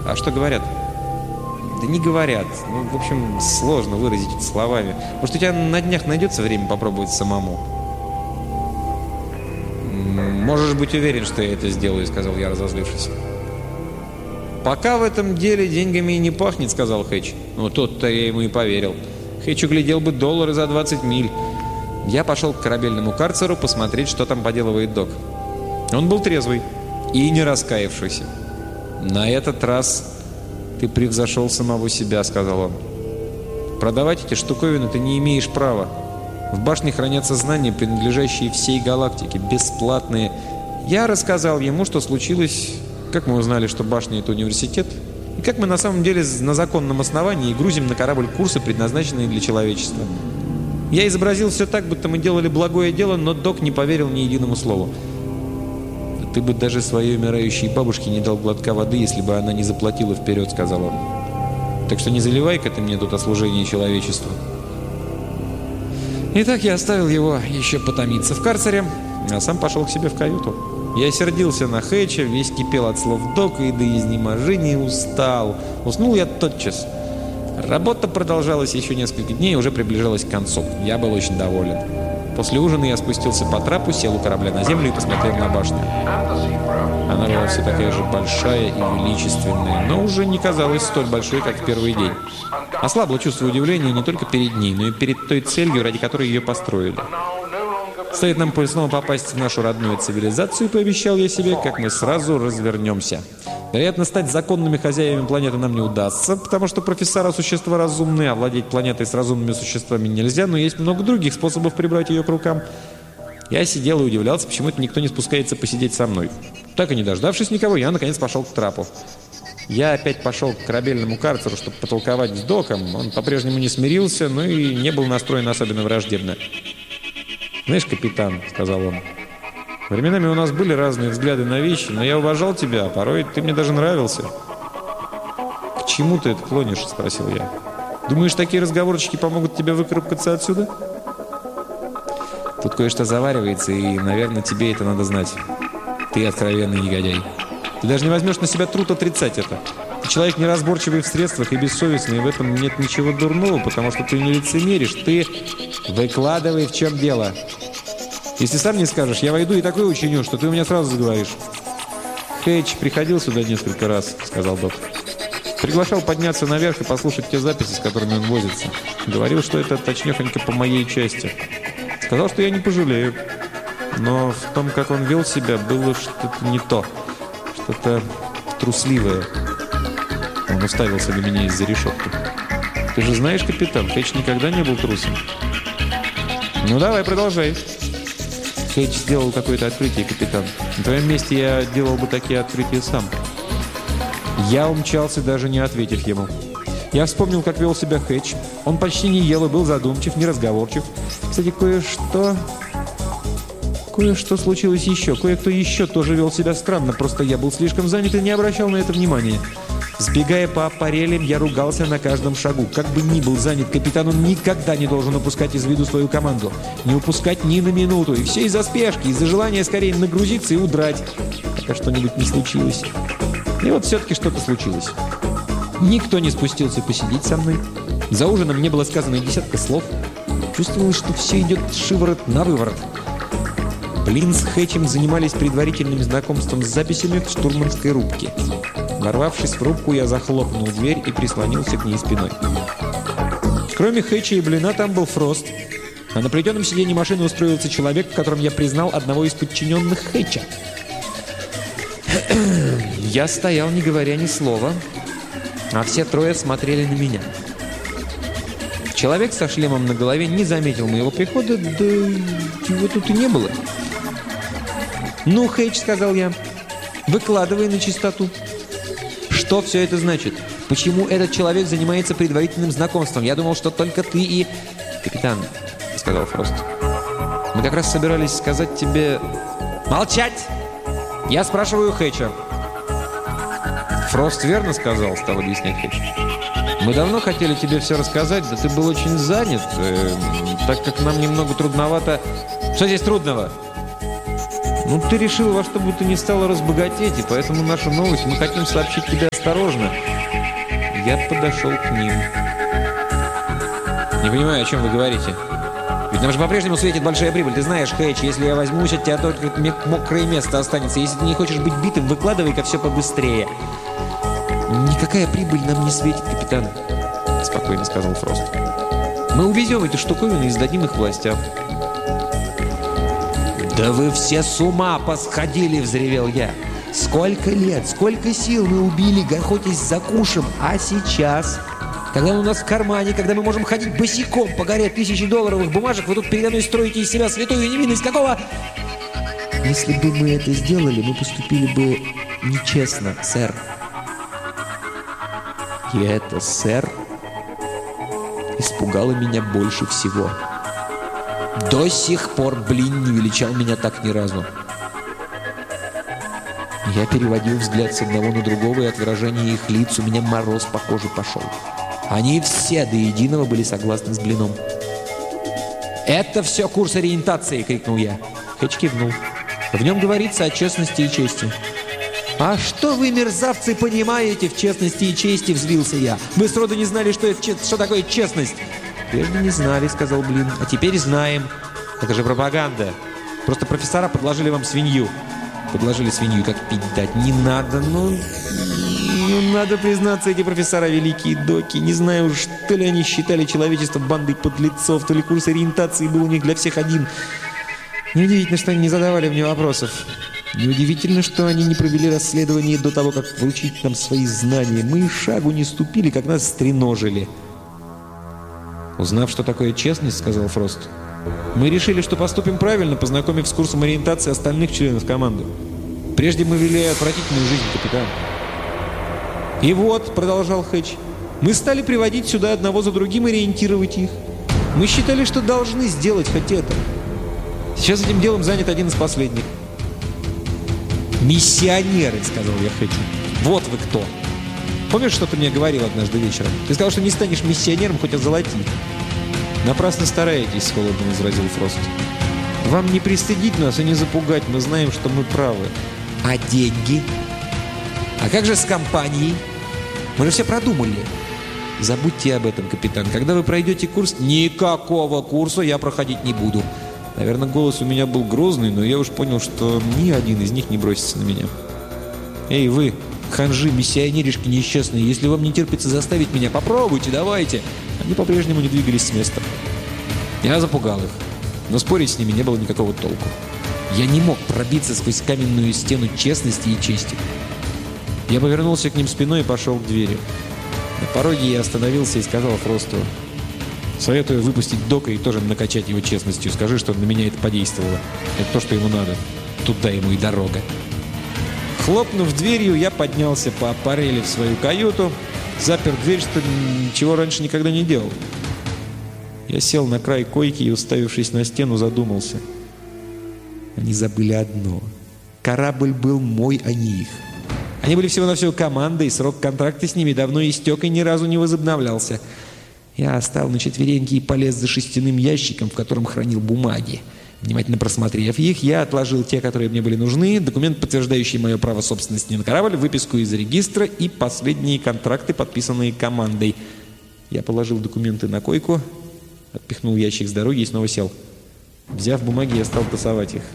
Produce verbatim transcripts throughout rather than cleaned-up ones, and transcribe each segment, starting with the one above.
А что говорят? Да не говорят. Ну, в общем, сложно выразить это словами. Может, у тебя на днях найдется время попробовать самому? Можешь быть уверен, что я это сделаю, сказал я, разозлившись. Пока в этом деле деньгами и не пахнет, сказал Хэтч. Ну, тот-то я ему и поверил. Хэтч углядел бы доллары за двадцать миль. Я пошел к корабельному карцеру посмотреть, что там поделывает док. Он был трезвый и не раскаявшийся. «На этот раз ты превзошел самого себя», — сказал он. «Продавать эти штуковины ты не имеешь права. В башне хранятся знания, принадлежащие всей галактике, бесплатные». Я рассказал ему, что случилось, как мы узнали, что башня — это университет, и как мы на самом деле на законном основании грузим на корабль курсы, предназначенные для человечества. Я изобразил все так, будто мы делали благое дело, но док не поверил ни единому слову. «Ты бы даже своей умирающей бабушке не дал глотка воды, если бы она не заплатила вперед», — сказал он. «Так что не заливай-ка ты мне тут о служении человечеству». Итак, я оставил его еще потомиться в карцере, а сам пошел к себе в каюту. Я сердился на Хэтча, весь кипел от слов дока и до изнеможения устал. Уснул я тотчас. Работа продолжалась еще несколько дней и уже приближалась к концу. Я был очень доволен. После ужина я спустился по трапу, сел у корабля на землю и посмотрел на башню. Она была все такая же большая и величественная, но уже не казалась столь большой, как в первый день. Ослабло чувство удивления не только перед ней, но и перед той целью, ради которой ее построили. Стоит нам снова попасть в нашу родную цивилизацию, пообещал я себе, как мы сразу развернемся. Вероятно, стать законными хозяевами планеты нам не удастся, потому что профессора – существа разумные, а владеть планетой с разумными существами нельзя, но есть много других способов прибрать ее к рукам. Я сидел и удивлялся, почему это никто не спускается посидеть со мной. Так и не дождавшись никого, я наконец пошел к трапу. Я опять пошел к корабельному карцеру, чтобы потолковать с доком. Он по-прежнему не смирился, но и не был настроен особенно враждебно. «Знаешь, капитан», — сказал он, — «временами у нас были разные взгляды на вещи, но я уважал тебя, а порой ты мне даже нравился». «К чему ты это клонишь?» — спросил я. «Думаешь, такие разговорчики помогут тебе выкарабкаться отсюда?» «Тут кое-что заваривается, и, наверное, тебе это надо знать. Ты откровенный негодяй. Ты даже не возьмешь на себя труд отрицать это. Ты человек неразборчивый в средствах и бессовестный, и в этом нет ничего дурного, потому что ты не лицемеришь. Ты выкладывай, в чем дело. Если сам не скажешь, я войду и такое учиню, что ты у меня сразу заговоришь». «Хэтч приходил сюда несколько раз», — сказал док. «Приглашал подняться наверх и послушать те записи, с которыми он возится. Говорил, что это точнёхонько по моей части. Сказал, что я не пожалею. Но в том, как он вел себя, было что-то не то. Что-то трусливое». Он уставился на меня из-за решетки. «Ты же знаешь, капитан, Хэтч никогда не был трусом». «Ну, давай, продолжай». «Хэтч сделал какое-то открытие, капитан. На твоем месте я делал бы такие открытия сам». Я умчался, даже не ответив ему. Я вспомнил, как вел себя Хэтч. Он почти не ел и был задумчив, неразговорчив. Кстати, кое-что... Кое-что случилось еще. Кое-кто еще тоже вел себя странно. Просто я был слишком занят и не обращал на это внимания. Сбегая по аппарелям, я ругался на каждом шагу. Как бы ни был занят капитан, он никогда не должен упускать из виду свою команду. Не упускать ни на минуту. И все из-за спешки, из-за желания скорее нагрузиться и удрать. Пока что-нибудь не случилось. И вот все-таки что-то случилось. Никто не спустился посидеть со мной. За ужином не было сказано и десятка слов. Чувствовалось, что все идет шиворот на выворот. Блин с Хэтчем занимались предварительным знакомством с записями в штурманской рубке. Ворвавшись в рубку, я захлопнул дверь и прислонился к ней спиной. Кроме Хэтча и Блина, там был Фрост. А на плетеном сиденье машины устроился человек, в котором я признал одного из подчиненных Хэтча. Я стоял, не говоря ни слова, а все трое смотрели на меня. Человек со шлемом на голове не заметил моего прихода, да его тут и не было. «Ну, Хэтч, — сказал я, — выкладывай на чистоту. Что все это значит? Почему этот человек занимается предварительным знакомством? Я думал, что только ты и...» «Капитан, — сказал Фрост, — мы как раз собирались сказать тебе...» «Молчать! Я спрашиваю Хэтча». «Фрост верно сказал, — стал объяснять Хэтч. Мы давно хотели тебе все рассказать, да ты был очень занят, э, так как нам немного трудновато...» «Что здесь трудного?» Ну, ты решил во что бы то ни стало разбогатеть, и поэтому наша новость мы хотим сообщить тебе осторожно. Я подошел к ним. Не понимаю, о чем вы говорите. Ведь нам же по-прежнему светит большая прибыль. Ты знаешь, Хэтч, если я возьмусь, от тебя только мокрое место останется. Если ты не хочешь быть битым, выкладывай-ка все побыстрее. Никакая прибыль нам не светит, капитан, спокойно сказал Фрост. Мы увезем эти штуковины и сдадим их властям. «Да вы все с ума посходили!» – взревел я. «Сколько лет, сколько сил мы убили, охотясь за кушем, а сейчас, когда он у нас в кармане, когда мы можем ходить босиком по горе тысячи долларовых бумажек, вы тут передо мной строите из себя святую невинность какого...» «Если бы мы это сделали, мы поступили бы нечестно, сэр». И это, сэр, испугало меня больше всего. До сих пор Блин не величал меня так ни разу. Я переводил взгляд с одного на другого, и от выражения их лиц у меня мороз по коже пошел. Они все до единого были согласны с Блином. «Это все курс ориентации!» — крикнул я. Хэтч кивнул. В нем говорится о честности и чести. «А что вы, мерзавцы, понимаете в честности и чести?» — взвился я. «Вы сроду не знали, что, это, что такое честность!» «Прежде не знали», — сказал Блин. «А теперь знаем. Это же пропаганда. Просто профессора подложили вам свинью». Подложили свинью, как пить дать. Не надо, ну... ну надо признаться, эти профессора великие доки. Не знаю уж, то ли они считали человечество бандой подлецов, то ли курс ориентации был у них для всех один. Неудивительно, что они не задавали мне вопросов. Неудивительно, что они не провели расследование до того, как вручить нам свои знания. Мы и шагу не ступили, как нас стреножили. «Узнав, что такое честность, — сказал Фрост, — мы решили, что поступим правильно, познакомив с курсом ориентации остальных членов команды. Прежде мы вели отвратительную жизнь, капитан». «И вот, — продолжал Хэтч, — мы стали приводить сюда одного за другим и ориентировать их. Мы считали, что должны сделать хоть это. Сейчас этим делом занят один из последних». «Миссионеры, — сказал я Хэтчу. — Вот вы кто. Помнишь, что ты мне говорил однажды вечером? Ты сказал, что не станешь миссионером, хоть озолоти». «Напрасно стараетесь, — холодно возразил Фрост. — Вам не пристыдить нас и не запугать. Мы знаем, что мы правы». «А деньги? А как же с компанией? Мы же все продумали». «Забудьте об этом, капитан. Когда вы пройдете курс...» «Никакого курса я проходить не буду». Наверное, голос у меня был грозный, но я уж понял, что ни один из них не бросится на меня. «Эй, вы, ханжи, миссионеришки несчастные, если вам не терпится заставить меня, попробуйте, давайте!» Они по-прежнему не двигались с места. Я запугал их, но спорить с ними не было никакого толку. Я не мог пробиться сквозь каменную стену честности и чести. Я повернулся к ним спиной и пошел к двери. На пороге я остановился и сказал Фросту: «Советую выпустить Дока и тоже накачать его честностью. Скажи, что на меня это подействовало. Это то, что ему надо. Туда ему и дорога». Хлопнув дверью, я поднялся по аппарели в свою каюту, запер дверь, что ничего раньше никогда не делал. Я сел на край койки и, уставившись на стену, задумался. Они забыли одно. Корабль был мой, а не их. Они были всего-навсего командой, срок контракта с ними давно истек и ни разу не возобновлялся. Я встал на четвереньки и полез за шестяным ящиком, в котором хранил бумаги. Внимательно просмотрев их, я отложил те, которые мне были нужны, документ, подтверждающий мое право собственности на корабль, выписку из регистра и последние контракты, подписанные командой. Я положил документы на койку, отпихнул ящик с дороги и снова сел. Взяв бумаги, я стал тасовать их.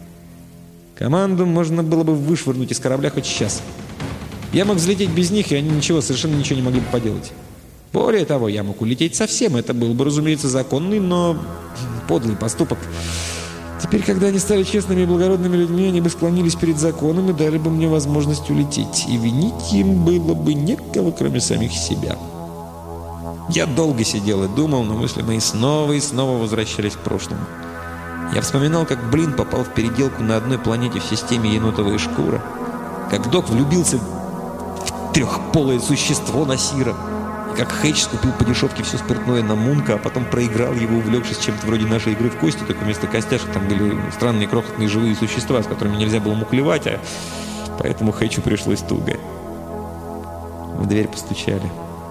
Команду можно было бы вышвырнуть из корабля хоть сейчас. Я мог взлететь без них, и они ничего, совершенно ничего не могли бы поделать. Более того, я мог улететь совсем. Это был бы, разумеется, законный, но подлый поступок. Теперь, когда они стали честными и благородными людьми, они бы склонились перед законом и дали бы мне возможность улететь. И винить им было бы некого, кроме самих себя. Я долго сидел и думал, но мысли мои снова и снова возвращались к прошлому. Я вспоминал, как Блин попал в переделку на одной планете в системе енотовая шкура, как Док влюбился в трехполое существо Насира, и как Хэтч скупил по дешевке все спиртное на Мунка, а потом проиграл его, увлекшись чем-то вроде нашей игры в кости, только вместо костяшек там были странные крохотные живые существа, с которыми нельзя было мухлевать, а поэтому Хэтчу пришлось туго. В дверь постучали.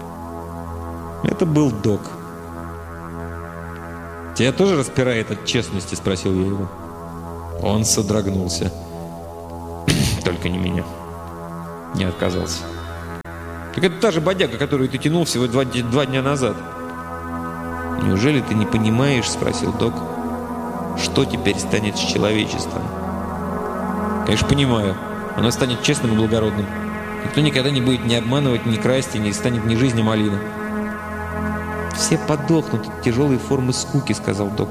Это был Док. «Тебя тоже распирает от честности?» — спросил я его. Он содрогнулся. Только не меня. Не отказался. Так это та же бодяга, которую ты тянул всего два, два дня назад. «Неужели ты не понимаешь, — спросил док, — что теперь станет с человечеством?» «Конечно, понимаю. Оно станет честным и благородным. Никто никогда не будет ни обманывать, ни красть, и не станет ни жизнь, ни малина». «Все подохнут от тяжелой формы скуки, — сказал док.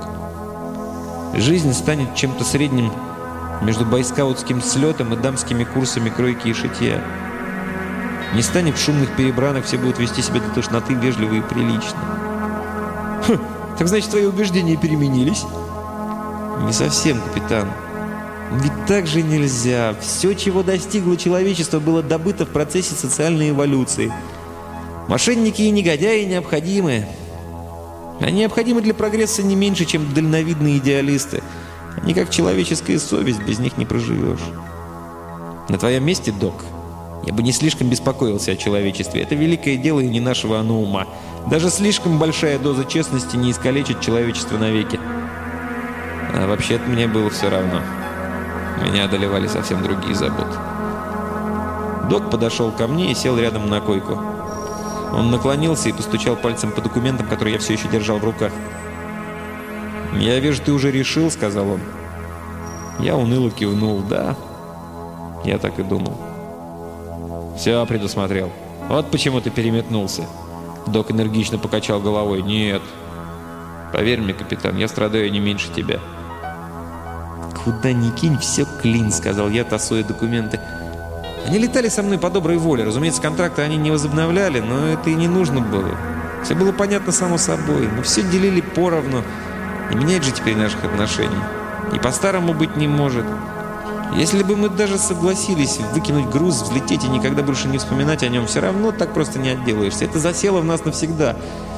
Жизнь станет чем-то средним между бойскаутским слетом и дамскими курсами кройки и шитья. Не станет шумных перебранок, все будут вести себя до тошноты вежливо и прилично». «Хм, так значит, твои убеждения переменились?» «Не совсем, капитан. Ведь так же нельзя. Все, чего достигло человечество, было добыто в процессе социальной эволюции. Мошенники и негодяи необходимы. Они необходимы для прогресса не меньше, чем дальновидные идеалисты. Они как человеческая совесть, без них не проживешь. На твоем месте, док, я бы не слишком беспокоился о человечестве. Это великое дело и не нашего оно ума. Даже слишком большая доза честности не искалечит человечество навеки. А вообще-то мне было все равно. Меня одолевали совсем другие заботы». Док подошел ко мне и сел рядом на койку. Он наклонился и постучал пальцем по документам, которые я все еще держал в руках. «Я вижу, ты уже решил, — сказал он». Я уныло кивнул. «Да, я так и думал». «Все предусмотрел. Вот почему ты переметнулся». Док энергично покачал головой. «Нет. Поверь мне, капитан, я страдаю не меньше тебя». «Куда ни кинь, все клин, — сказал я, тасуя документы. Они летали со мной по доброй воле. Разумеется, контракты они не возобновляли, но это и не нужно было. Все было понятно само собой. Мы все делили поровну. Не менять же теперь наших отношений. И по-старому быть не может. Если бы мы даже согласились выкинуть груз, взлететь и никогда больше не вспоминать о нем, все равно так просто не отделаешься. Это засело в нас навсегда.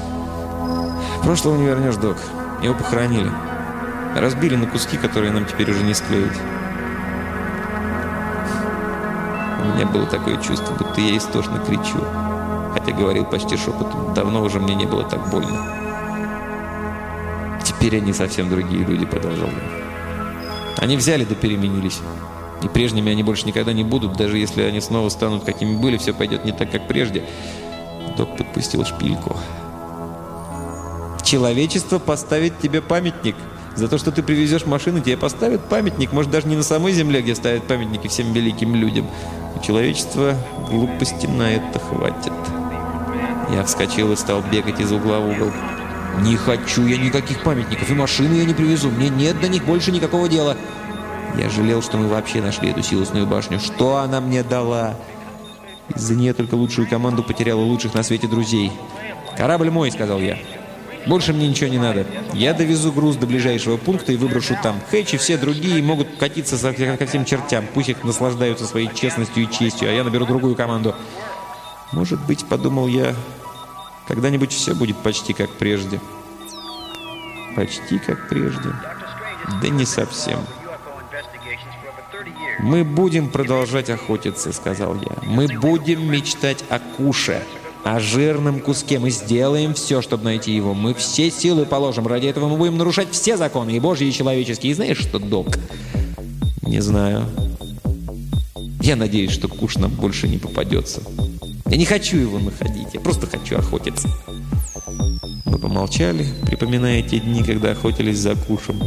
Прошлого не вернешь, док. Его похоронили. Разбили на куски, которые нам теперь уже не склеить. У меня было такое чувство, будто я истошно кричу. Хотя говорил почти шепотом. Давно уже мне не было так больно. Теперь они совсем другие люди, продолжал я. Они взяли да переменились. И прежними они больше никогда не будут. Даже если они снова станут, какими были, все пойдет не так, как прежде. Док подпустил шпильку. «Человечество поставит тебе памятник. За то, что ты привезешь машину, тебе поставят памятник. Может, даже не на самой земле, где ставят памятники всем великим людям. У человечества глупости на это хватит». Я вскочил и стал бегать из угла в угол. «Не хочу я никаких памятников, и машину я не привезу. Мне нет до них больше никакого дела». Я жалел, что мы вообще нашли эту силосную башню. Что она мне дала? Из-за нее только лучшую команду потеряла, лучших на свете друзей. «Корабль мой», — сказал я. «Больше мне ничего не надо. Я довезу груз до ближайшего пункта и выброшу там. Хэтч и все другие могут катиться ко всем чертям. Пусть их наслаждаются своей честностью и честью, а я наберу другую команду». Может быть, подумал я, когда-нибудь все будет почти как прежде. Почти как прежде. Да не совсем. «Мы будем продолжать охотиться», — сказал я. «Мы будем мечтать о куше, о жирном куске. Мы сделаем все, чтобы найти его. Мы все силы положим. Ради этого мы будем нарушать все законы, и божьи, и человеческие. И знаешь что, док?» «Не знаю. Я надеюсь, что куш нам больше не попадется. Я не хочу его находить. Я просто хочу охотиться». Мы помолчали, припоминая те дни, когда охотились за кушем.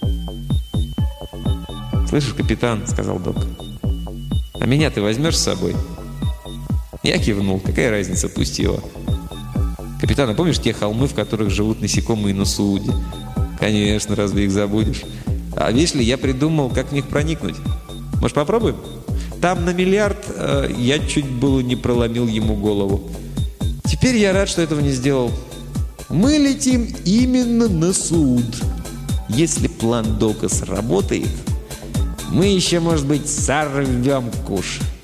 «Слышишь, капитан, — сказал док, — а меня ты возьмешь с собой?» Я кивнул. Какая разница, пусть его. «Капитан, а помнишь те холмы, в которых живут насекомые на Сууде?» «Конечно, разве их забудешь? А видишь ли, я придумал, как в них проникнуть. Может, попробуем? Там на миллиард...» э, Я чуть было не проломил ему голову. Теперь я рад, что этого не сделал. Мы летим именно на Сууд. Если план дока сработает, мы еще, может быть, сорвем куш.